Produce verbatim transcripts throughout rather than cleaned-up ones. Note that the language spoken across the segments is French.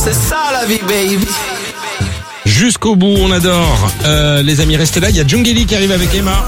C'est ça la vie, baby. Jusqu'au bout, on adore. Euh, les amis, restez là. Il y a Djungeli qui arrive avec Emma.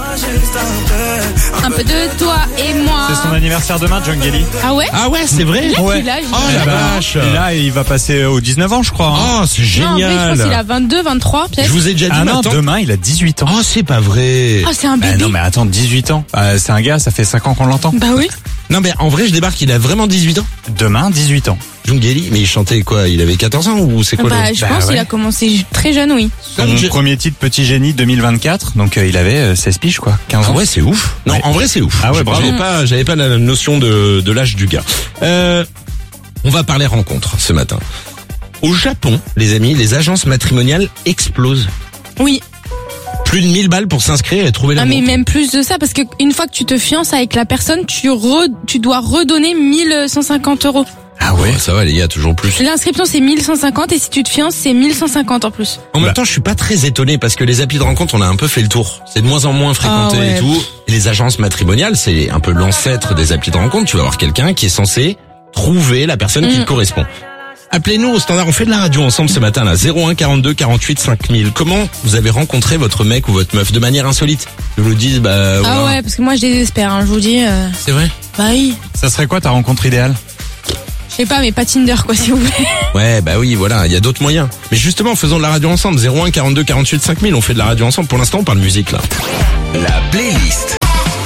Un peu de toi et moi. C'est son anniversaire demain, Djungeli. Ah ouais? Ah ouais, c'est vrai. Il a Ouais. quel âge? Oh la vache. Et là, il va passer aux dix-neuf ans, je crois. hein. Oh, c'est Non, en vrai, je génial. pense qu'il a vingt-deux, vingt-trois, Je peut-être. vous ai déjà dit Ah non, maintenant. demain, il a dix-huit ans. Oh, c'est pas vrai. Ah, c'est un Bah bébé. non, mais attends, dix-huit ans. Euh, c'est un gars, ça fait cinq ans qu'on l'entend. Bah oui. Non, mais en vrai, je débarque. Il a vraiment dix-huit ans. Demain, dix-huit ans. Djungeli, mais il chantait quoi? Il avait quatorze ans ou c'est quoi Bah, le... je Bah pense ouais. qu'il a commencé très jeune, oui. Son Comme je- premier titre, Petit Génie deux mille vingt-quatre. Donc, euh, il avait euh, seize piges, quoi. quinze Ah ans. ouais, c'est ouf. Non, Ouais. en vrai, c'est ouf. Ah ouais, Je- bravo. J'avais pas, j'avais pas la notion de, de l'âge du gars. Euh, on va parler rencontre ce matin. Au Japon, les amis, les agences matrimoniales explosent. Oui. Plus de mille balles pour s'inscrire et trouver Ah, l'amour. mais même plus de ça, parce que une fois que tu te fiances avec la personne, tu re, tu dois redonner mille cent cinquante euros. Ah ouais, ça va les gars, toujours plus. L'inscription, c'est mille cent cinquante, et si tu te fiances, c'est mille cent cinquante en plus. En même Bah. temps, je suis pas très étonné parce que les applis de rencontre, on a un peu fait le tour. C'est de moins en moins fréquenté Ah ouais. et tout. Et les agences matrimoniales, c'est un peu l'ancêtre des applis de rencontre. Tu vas avoir quelqu'un qui est censé trouver la personne qui Mm. te correspond. Appelez-nous au standard, on fait de la radio ensemble ce matin là, zéro un quarante-deux quarante-huit cinq mille. Comment vous avez rencontré votre mec ou votre meuf de manière insolite? Nous le disent, bah voilà. Ah ouais, parce que moi, je désespère, hein, je vous dis. euh, C'est vrai? Bah oui. Ça serait quoi ta rencontre idéale? Je sais pas, mais pas Tinder, quoi, si vous voulez. Ouais, bah oui, voilà, il y a d'autres moyens. Mais justement, faisons de la radio ensemble, zéro un quarante-deux quarante-huit cinq mille, on fait de la radio ensemble. Pour l'instant, on parle musique là. La playlist.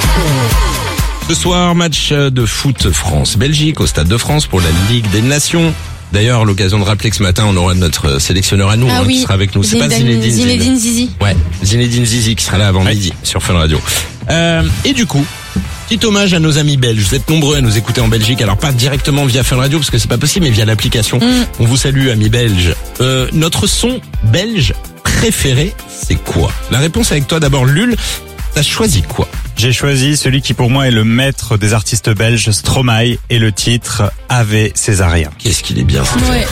Ce soir, match de foot France-Belgique au Stade de France pour la Ligue des Nations. D'ailleurs, l'occasion de rappeler que ce matin, on aura notre sélectionneur à nous, Ah hein, oui. qui sera avec nous. C'est pas Zinedine, Zinedine Zidane. Zinedine Zizi. Ouais, Zinedine Zizi qui sera là avant Ouais. midi sur Fun Radio. Euh, et du coup, petit hommage à nos amis belges. Vous êtes nombreux à nous écouter en Belgique. Alors pas directement via Fun Radio parce que c'est pas possible, mais via l'application. Mm. On vous salue, amis belges. Euh, notre son belge préféré, c'est quoi? La réponse avec toi d'abord, Lul. T'as choisi quoi? J'ai choisi celui qui pour moi est le maître des artistes belges, Stromae, et le titre Ave Césarien. Qu'est-ce qu'il est bien. Ouais.